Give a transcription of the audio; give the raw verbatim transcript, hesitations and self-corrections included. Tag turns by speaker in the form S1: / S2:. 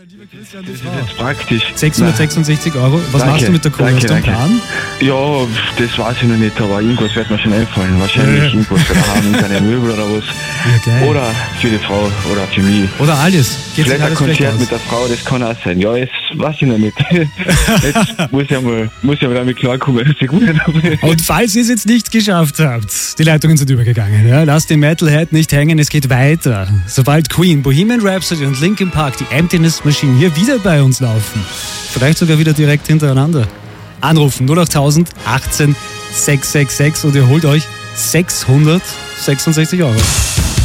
S1: Lieber Christian, die
S2: Das
S1: Frau.
S2: ist jetzt praktisch.
S1: sechshundertsechsundsechzig Euro. Was
S2: Danke,
S1: machst du mit der Kohle?
S2: danke,
S1: Hast du einen
S2: danke.
S1: Plan?
S2: Ja, das weiß ich noch nicht, aber irgendwas wird mir schon einfallen. Wahrscheinlich
S1: Ja.
S2: irgendwas für daheim, irgendeine Möbel oder was.
S1: Ja, geil.
S2: Oder für die Frau oder für mich.
S1: Oder alles. Geht sich
S2: Vielleicht ein
S1: alles schlecht
S2: Konzert
S1: aus.
S2: mit der Frau, das kann auch sein. Ja, jetzt weiß ich noch nicht. Jetzt muss ich einmal, muss ich einmal damit klarkommen, dass ich gut habe.
S1: Und falls ihr es jetzt nicht geschafft habt, die Leitungen sind übergegangen. Ja? Lasst den Metalhead nicht hängen, es geht weiter. Sobald Queen, Bohemian Rhapsody und Linkin Park, die Emptiness Machine hier wieder bei uns laufen, vielleicht sogar wieder direkt hintereinander, anrufen null achttausend achtzehn sechshundertsechsundsechzig und ihr holt euch sechshundertsechsundsechzig Euro.